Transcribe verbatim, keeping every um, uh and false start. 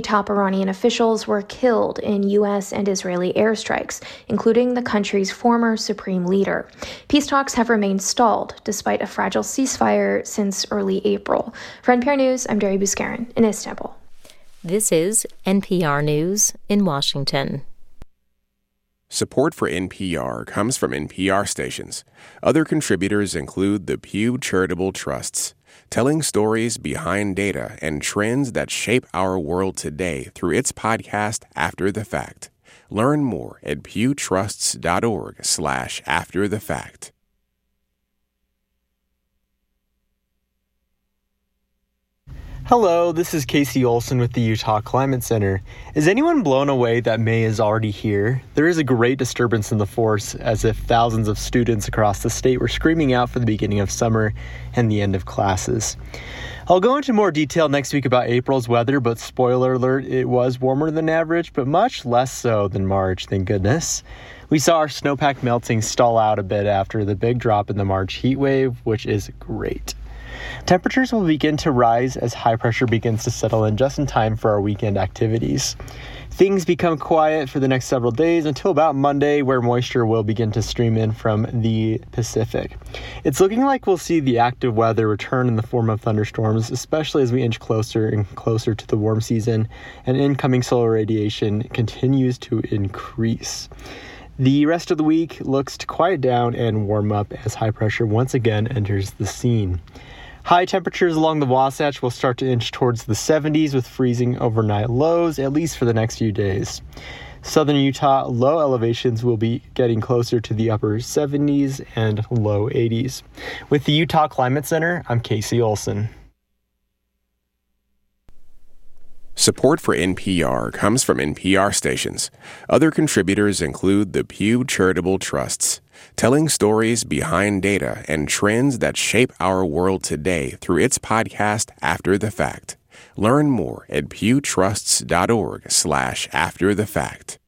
top Iranian officials were killed in U S and Israeli airstrikes, including the country's former supreme leader. Peace talks have remained stalled, despite a fragile ceasefire since early April. For N P R News, I'm Dari Buskarin in Istanbul. This is N P R News in Washington. Support for N P R comes from N P R stations. Other contributors include the Pew Charitable Trusts, telling stories behind data and trends that shape our world today through its podcast, After the Fact. Learn more at pewtrusts.org slash after the fact. Hello, this is Casey Olson with the Utah Climate Center. Is anyone blown away that May is already here? There is a great disturbance in the force, as if thousands of students across the state were screaming out for the beginning of summer and the end of classes. I'll go into more detail next week about April's weather, but spoiler alert, it was warmer than average, but much less so than March, thank goodness. We saw our snowpack melting stall out a bit after the big drop in the March heat wave, which is great. Temperatures will begin to rise as high pressure begins to settle in just in time for our weekend activities. Things become quiet for the next several days until about Monday, where moisture will begin to stream in from the Pacific. It's looking like we'll see the active weather return in the form of thunderstorms, especially as we inch closer and closer to the warm season, and incoming solar radiation continues to increase. The rest of the week looks to quiet down and warm up as high pressure once again enters the scene. High temperatures along the Wasatch will start to inch towards the seventies with freezing overnight lows, at least for the next few days. Southern Utah low elevations will be getting closer to the upper seventies and low eighties. With the Utah Climate Center, I'm Casey Olson. Support for N P R comes from N P R stations. Other contributors include the Pew Charitable Trusts, telling stories behind data and trends that shape our world today through its podcast, After the Fact. Learn more at pewtrusts.org slash after the fact.